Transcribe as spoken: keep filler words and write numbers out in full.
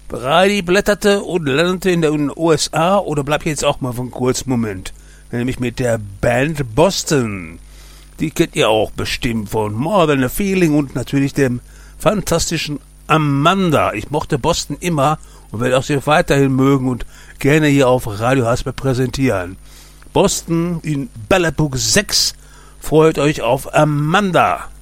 Brady blätterte und landete in den U S A oder bleibt jetzt auch mal für einen kurzen Moment. Nämlich mit der Band Boston. Die kennt ihr auch bestimmt von More Than a Feeling und natürlich dem fantastischen Amanda. Ich mochte Boston immer und werde auch sie weiterhin mögen und gerne hier auf Radio Hasper präsentieren. Boston in Ballad Book sechs. Freut euch auf Amanda.